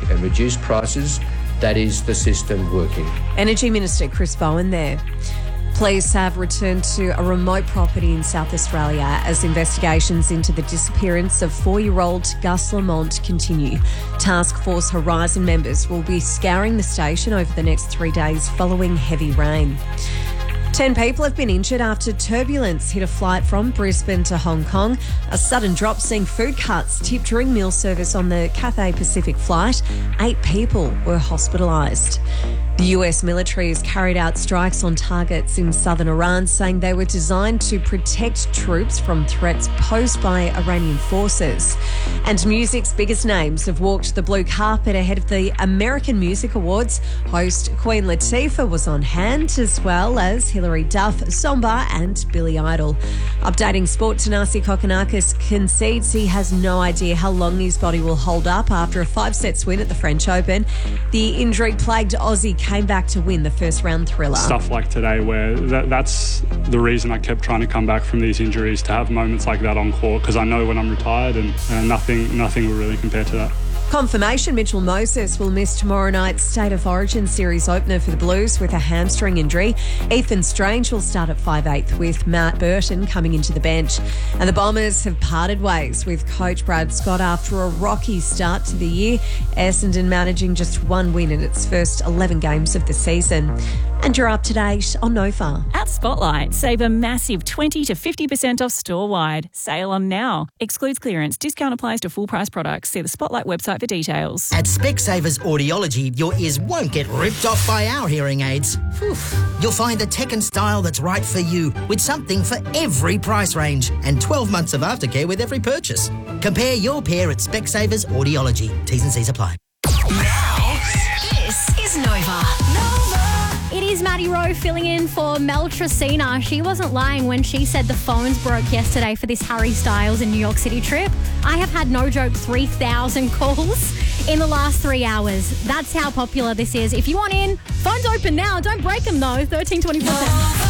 and reduce prices. That is the system working. Energy Minister Chris Bowen there. Police have returned to a remote property in South Australia as investigations into the disappearance of 4-year-old Gus Lamont continue. Task Force Horizon members will be scouring the station over the next 3 days following heavy rain. 10 people have been injured after turbulence hit a flight from Brisbane to Hong Kong. A sudden drop seeing food carts tipped during meal service on the Cathay Pacific flight. 8 people were hospitalised. The US military has carried out strikes on targets in southern Iran, saying they were designed to protect troops from threats posed by Iranian forces. And music's biggest names have walked the blue carpet ahead of the American Music Awards. Host Queen Latifah was on hand, as well as Hilary Duff, Zomba and Billy Idol. Updating sport, Thanasi Kokkinakis concedes he has no idea how long his body will hold up after a 5-set win at the French Open. The injury-plagued Aussie came back to win the first round thriller. Stuff like today where that's the reason I kept trying to come back from these injuries, to have moments like that on court, because I know when I'm retired and nothing will really compare to that. Confirmation Mitchell Moses will miss tomorrow night's State of Origin series opener for the Blues with a hamstring injury. Ethan Strange will start at 5/8 with Matt Burton coming into the bench. And the Bombers have parted ways with coach Brad Scott after a rocky start to the year. Essendon managing just 1 win in its first 11 games of the season. And you're up to date on Nova. At Spotlight, save a massive 20 to 50% off store-wide. Sale on now. Excludes clearance. Discount applies to full-price products. See the Spotlight website for details. At Specsavers Audiology, your ears won't get ripped off by our hearing aids. You'll find the tech and style that's right for you, with something for every price range and 12 months of aftercare with every purchase. Compare your pair at Specsavers Audiology. T's and C's apply. Now, this is Nova. It is Maddie Rowe filling in for Mel Tracina. She wasn't lying when she said the phones broke yesterday for this Harry Styles in New York City trip. I have had, no joke, 3,000 calls in the last 3 hours. That's how popular this is. If you want in, phones open now. Don't break them though. 1324.